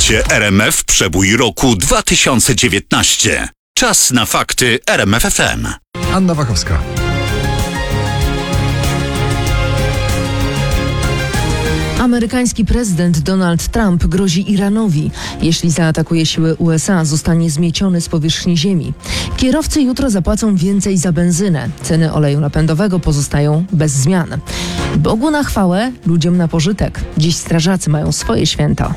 Słuchacie RMF Przebój roku 2019. Czas na fakty RMF FM. Anna Wachowska. Amerykański prezydent Donald Trump grozi Iranowi. Jeśli zaatakuje siły USA, zostanie zmieciony z powierzchni ziemi. Kierowcy jutro zapłacą więcej za benzynę. Ceny oleju napędowego pozostają bez zmian. Bogu na chwałę, ludziom na pożytek. Dziś strażacy mają swoje święto.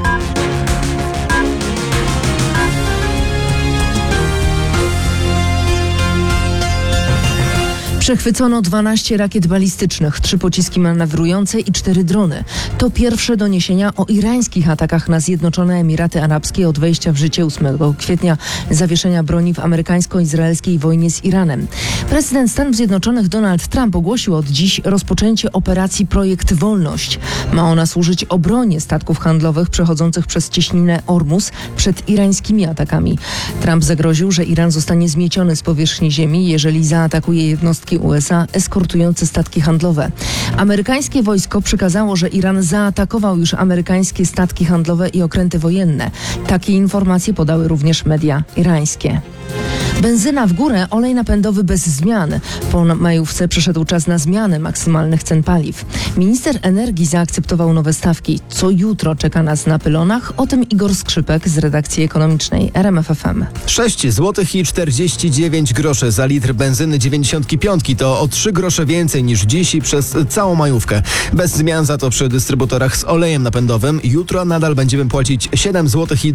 Przechwycono 12 rakiet balistycznych, 3 pociski manewrujące i 4 drony. To pierwsze doniesienia o irańskich atakach na Zjednoczone Emiraty Arabskie od wejścia w życie 8 kwietnia zawieszenia broni w amerykańsko-izraelskiej wojnie z Iranem. Prezydent Stanów Zjednoczonych Donald Trump ogłosił od dziś rozpoczęcie operacji Projekt Wolność. Ma ona służyć obronie statków handlowych przechodzących przez cieśninę Ormus przed irańskimi atakami. Trump zagroził, że Iran zostanie zmieciony z powierzchni ziemi, jeżeli zaatakuje jednostki USA eskortujące statki handlowe. Amerykańskie wojsko przekazało, że Iran zaatakował już amerykańskie statki handlowe i okręty wojenne. Takie informacje podały również media irańskie. Benzyna w górę, olej napędowy bez zmian. Po majówce przyszedł czas na zmianę maksymalnych cen paliw. Minister energii zaakceptował nowe stawki. Co jutro czeka nas na pylonach? O tym Igor Skrzypek z redakcji ekonomicznej RMF FM. 6 zł i 49 groszy za litr benzyny 95 to o 3 grosze więcej niż dziś i przez całą majówkę. Bez zmian za to przy dystrybutorach z olejem napędowym. Jutro nadal będziemy płacić 7 zł i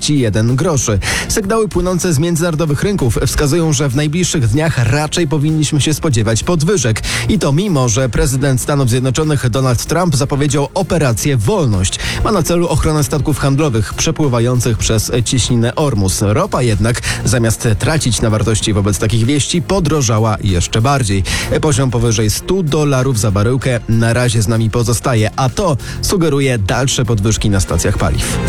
31 groszy. Sygnały płynące z międzynarodowych rynków wskazują, że w najbliższych dniach raczej powinniśmy się spodziewać podwyżek. I to mimo, że prezydent Stanów Zjednoczonych Donald Trump zapowiedział operację Wolność. Ma na celu ochronę statków handlowych przepływających przez cieśninę Ormus. Ropa jednak zamiast tracić na wartości wobec takich wieści podrożała jeszcze bardziej. Poziom powyżej $100 za baryłkę na razie z nami pozostaje, a to sugeruje dalsze podwyżki na stacjach paliw.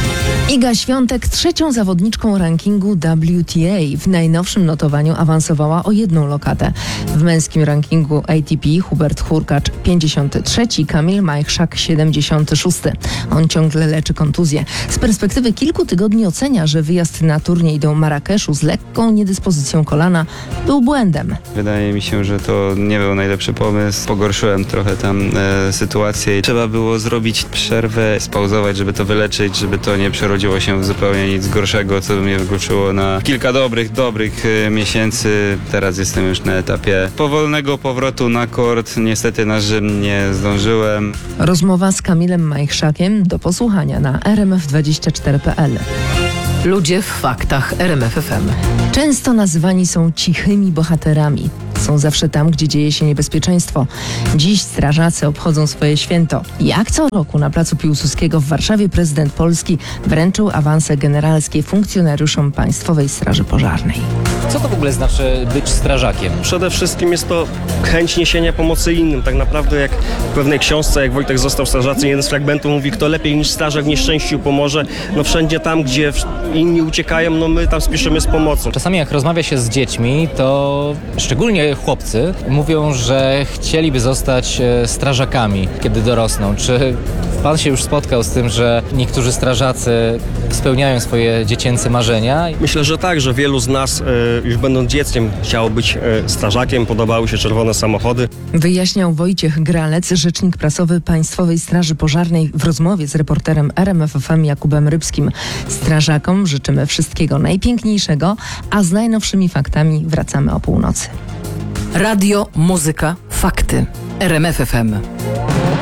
Iga Świątek trzecią zawodniczką rankingu WTA. W najnowszym notowaniu awansowała o 1 lokatę. W męskim rankingu ATP Hubert Hurkacz 53, Kamil Majchrzak 76. On ciągle leczy kontuzję. Z perspektywy kilku tygodni ocenia, że wyjazd na turniej do Marrakeszu z lekką niedyspozycją kolana był błędem. Wydaje mi się, że to nie był najlepszy pomysł. Pogorszyłem trochę tam sytuację. Trzeba było zrobić przerwę, spauzować, żeby to wyleczyć, żeby to nie przerodziło się w zupełnie nic gorszego, co by mnie wykluczyło na kilka dobrych miesięcy. Teraz jestem już na etapie powolnego powrotu na kort. Niestety na Rzym nie zdążyłem. Rozmowa z Kamilem Majchrzakiem do posłuchania na rmf24.pl. Ludzie w faktach RMF FM. Często nazywani są cichymi bohaterami. Są zawsze tam, gdzie dzieje się niebezpieczeństwo. Dziś strażacy obchodzą swoje święto. Jak co roku na Placu Piłsudskiego w Warszawie prezydent Polski wręczył awanse generalskie funkcjonariuszom Państwowej Straży Pożarnej. Co to w ogóle znaczy być strażakiem? Przede wszystkim jest to chęć niesienia pomocy innym. Tak naprawdę jak w pewnej książce, jak Wojtek został strażakiem, jeden z fragmentów mówi, kto lepiej niż strażak w nieszczęściu pomoże. No wszędzie tam, gdzie inni uciekają, no my tam spieszymy z pomocą. Czasami jak rozmawia się z dziećmi, to szczególnie chłopcy mówią, że chcieliby zostać strażakami, kiedy dorosną. Czy pan się już spotkał z tym, że niektórzy strażacy spełniają swoje dziecięce marzenia? Myślę, że tak, że wielu z nas już będąc dzieckiem chciało być strażakiem, podobały się czerwone samochody. Wyjaśniał Wojciech Gralec, rzecznik prasowy Państwowej Straży Pożarnej w rozmowie z reporterem RMF FM Jakubem Rybskim. Strażakom życzymy wszystkiego najpiękniejszego, a z najnowszymi faktami wracamy o północy. Radio, muzyka, fakty. RMF FM.